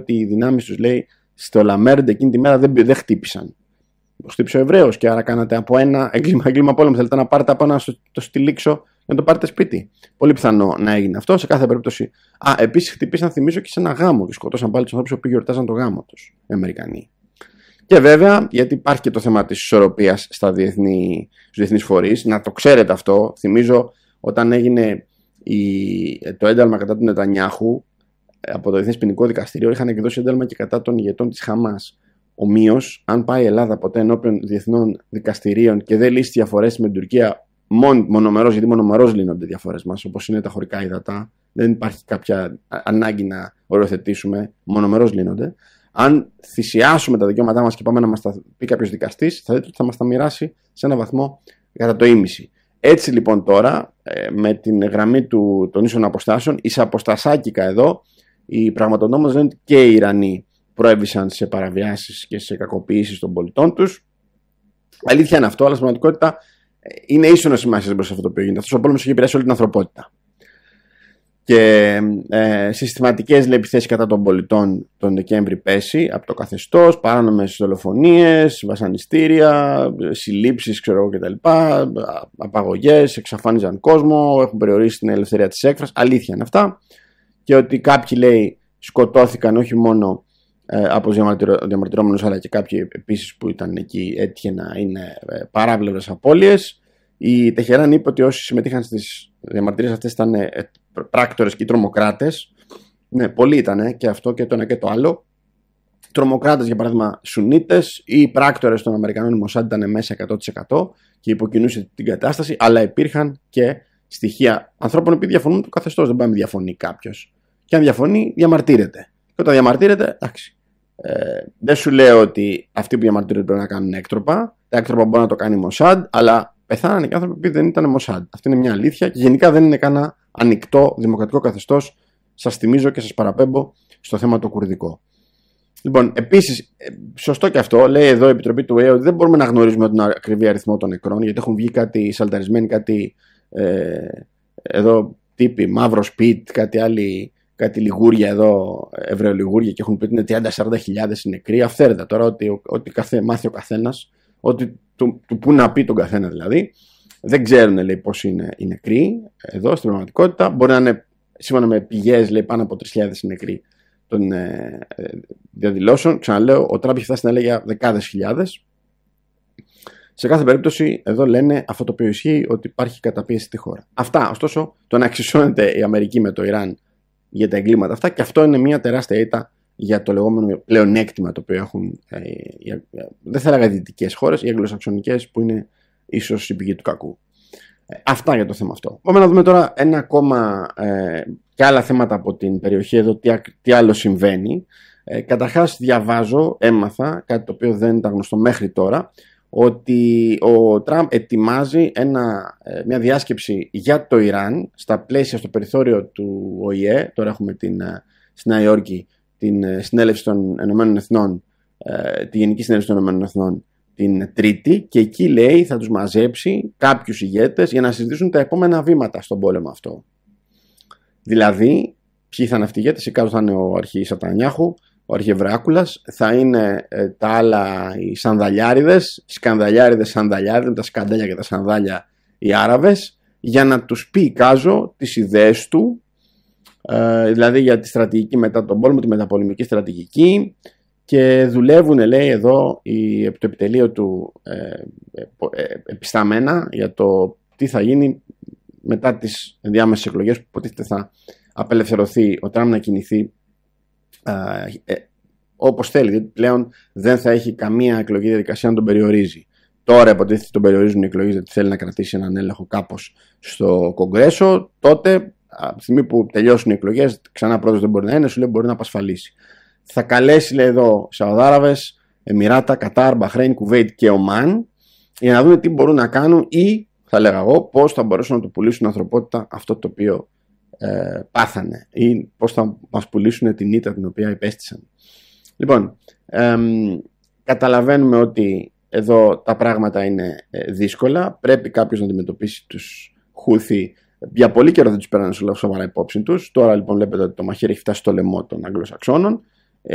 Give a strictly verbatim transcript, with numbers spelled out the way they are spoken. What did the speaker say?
ότι οι δυνάμεις τους, λέει, στο Λαμέρντ εκείνη τη μέρα δεν, δεν χτύπησαν. Το χτύπησε ο Εβραίος και άρα κάνατε από ένα έγκλημα, έγκλημα πόλεμο. Θέλετε να πάρετε από ένα, στο, το στυλίξω για να το πάρετε σπίτι. Πολύ πιθανό να έγινε αυτό. Σε κάθε περίπτωση. Α, επίσης χτυπήσαν, θυμίζω, και σε ένα γάμο και σκοτώσαν πάλι τους ανθρώπους που γιορτάζαν το γάμο τους οι Αμερικανοί. Και βέβαια, γιατί υπάρχει και το θέμα της ισορροπίας στα διεθνή, στους διεθνείς φορείς, να το ξέρετε αυτό. Θυμίζω όταν έγινε η, το ένταλμα κατά του Νετανιάχου από το Διεθνές Ποινικό Δικαστήριο, είχαν εκδώσει ένταλμα και κατά των ηγετών της Χαμάς. Ομοίως, αν πάει η Ελλάδα ποτέ ενώπιον διεθνών δικαστηρίων και δεν λύσει διαφορές με την Τουρκία, μόνο, μονομερός, γιατί μονομερός λύνονται διαφορές μας, όπως είναι τα χωρικά υδατά, δεν υπάρχει κάποια ανάγκη να οριοθετήσουμε, μονομερός λύνονται. Αν θυσιάσουμε τα δικαιώματά μας και πάμε να μας τα πει κάποιος δικαστής, θα δείτε ότι θα μας τα μοιράσει σε ένα βαθμό κατά το ίμιση. Έτσι λοιπόν τώρα, με την γραμμή του, των ίσων αποστάσεων, εις αποστασάκικα εδώ, οι πραγματονόμες λένε ότι και οι Ιρανοί προέβησαν σε παραβιάσεις και σε κακοποιήσεις των πολιτών τους. Αλήθεια είναι αυτό, αλλά στην πραγματικότητα είναι ίσονος σημασίας μπροστά σε αυτό το οποίο γίνεται. Αυτός ο πόλεμος έχει επηρεάσει όλη την ανθρωπότητα. Και ε, συστηματικές επιθέσεις κατά των πολιτών τον Δεκέμβρη πέρσι από το καθεστώς, παράνομες δολοφονίες, βασανιστήρια, συλλήψεις, ξέρω κτλ. Απαγωγές, εξαφάνιζαν κόσμο, έχουν περιορίσει την ελευθερία της έκφρασης. Αλήθεια είναι αυτά. Και ότι κάποιοι, λέει, σκοτώθηκαν όχι μόνο ε, από τους διαμαρτυρόμενους, αλλά και κάποιοι επίσης που ήταν εκεί έτυχε να είναι ε, παράβλευρες απώλειες. Η Τεχεράν είπε ότι όσοι συμμετείχαν στις διαμαρτυρίες αυτές ήταν ε, πράκτορες και τρομοκράτες. Ναι, πολλοί ήταν και αυτό και το ένα και το άλλο. Τρομοκράτες, για παράδειγμα, Σουνίτες, ή πράκτορες των Αμερικανών Μοσάντ ήταν μέσα εκατό τοις εκατό και υποκινούσε την κατάσταση, αλλά υπήρχαν και στοιχεία ανθρώπων που διαφωνούν το καθεστώς. Δεν πάει να διαφωνεί κάποιος. Και αν διαφωνεί, διαμαρτύρεται. Και όταν διαμαρτύρεται, εντάξει. Ε, δεν σου λέω ότι αυτοί που διαμαρτύρονται πρέπει να κάνουν έκτροπα. Τα έκτροπα μπορεί να το κάνει η Μοσάντ, αλλά πεθάνανε και άνθρωποι που δεν ήταν Μοσάντ. Αυτή είναι μια αλήθεια και γενικά δεν είναι κανένα ανοιχτό δημοκρατικό καθεστώς. Σας θυμίζω και σας παραπέμπω στο θέμα το κουρδικό. Λοιπόν, επίσης, σωστό και αυτό, λέει εδώ η Επιτροπή του ΟΗΕ ότι δεν μπορούμε να γνωρίζουμε τον ακριβή αριθμό των νεκρών, γιατί έχουν βγει κάτι σαλταρισμένοι, κάτι ε, εδώ τύποι, μαύρο σπιτ, κάτι άλλοι. Κάτι λιγούρια εδώ, ευρωλιγούρια, και έχουν πει ότι είναι τριάντα με σαράντα χιλιάδες νεκροί. Αυθαίρετα τώρα, ότι, ότι καθέ, μάθει ο καθένας, ότι του, του που να πει τον καθένα δηλαδή. Δεν ξέρουν, λέει, πώς είναι οι νεκροί εδώ στην πραγματικότητα. Μπορεί να είναι, σύμφωνα με πηγές, λέει, πάνω από τρεις χιλιάδες νεκροί των ε, ε, διαδηλώσεων. Ξαναλέω, ο Τραμπ έχει φτάσει να λέει για δεκάδες χιλιάδες. Σε κάθε περίπτωση, εδώ λένε αυτό το οποίο ισχύει, ότι υπάρχει καταπίεση στη χώρα. Αυτά, ωστόσο, το να εξισώνεται η Αμερική με το Ιράν για τα εγκλήματα αυτά, και αυτό είναι μια τεράστια ήττα για το λεγόμενο πλεονέκτημα το οποίο έχουν, ε, ε, δεν θα έλεγα οι δυτικές χώρες, οι αγγλοσαξονικές, που είναι ίσως η πηγή του κακού. Ε, αυτά για το θέμα αυτό. Πάμε να δούμε τώρα ένα ακόμα ε, και άλλα θέματα από την περιοχή εδώ, τι, τι άλλο συμβαίνει. Ε, καταρχάς διαβάζω, έμαθα κάτι το οποίο δεν ήταν γνωστό μέχρι τώρα, ότι ο Τραμπ ετοιμάζει ένα, μια διάσκεψη για το Ιράν στα πλαίσια, στο περιθώριο του Ο Ε Ε. Τώρα έχουμε την, στη Νέα Υόρκη την συνέλευση των Ηνωμένων Εθνών, τη Γενική Συνέλευση των Ηνωμένων Εθνών την Τρίτη, και εκεί, λέει, θα τους μαζέψει κάποιους ηγέτες για να συζητήσουν τα επόμενα βήματα στον πόλεμο αυτό. Δηλαδή, ποιοι θα είναι αυτοί οι ηγέτες? Η κάτω θα είναι ο αρχηγός Νετανιάχου, ο αρχιεβράκουλας, θα είναι ε, τα άλλα οι σανδαλιάριδες, οι σκανδαλιάριδες σανδαλιάριδες, με τα σκαντάλια και τα σανδάλια οι Άραβες, για να τους πει, κάζω, τις ιδέες του, ε, δηλαδή για τη στρατηγική μετά τον πόλεμο, τη μεταπολεμική στρατηγική, και δουλεύουν, λέει, εδώ η, το επιτελείο του ε, ε, ε, επισταμένα για το τι θα γίνει μετά τις ενδιάμεσες εκλογές, που υποτίθεται θα απελευθερωθεί ο Τραμπ να κινηθεί Uh, ε, όπως θέλει, γιατί πλέον δεν θα έχει καμία εκλογική διαδικασία να τον περιορίζει. Τώρα υποτίθεται τον περιορίζουν οι εκλογές, γιατί θέλει να κρατήσει έναν έλεγχο κάπως στο Κογκρέσο. Τότε, από τη στιγμή που τελειώσουν οι εκλογές, ξανά πρόεδρος δεν μπορεί να είναι, σου λέει μπορεί να απασφαλίσει. Θα καλέσει, λέει, εδώ Σαουδάραβες, Εμιράτα, Κατάρ, Μπαχρέιν, Κουβέιτ και Ομάν, για να δούμε τι μπορούν να κάνουν, ή θα λέγα εγώ πώς θα μπορέσουν να του πουλήσουν στην ανθρωπότητα αυτό το οποίο Ε, πάθανε, ή πώς θα μας πουλήσουν την ήττα την οποία υπέστησαν. Λοιπόν, ε, καταλαβαίνουμε ότι εδώ τα πράγματα είναι ε, δύσκολα. Πρέπει κάποιος να αντιμετωπίσει τους Χούθι. Για πολύ καιρό δεν τους πέρανε σοβαρά υπόψη τους. Τώρα λοιπόν βλέπετε ότι το μαχαίρι έχει φτάσει στο λαιμό των Αγγλοσαξώνων.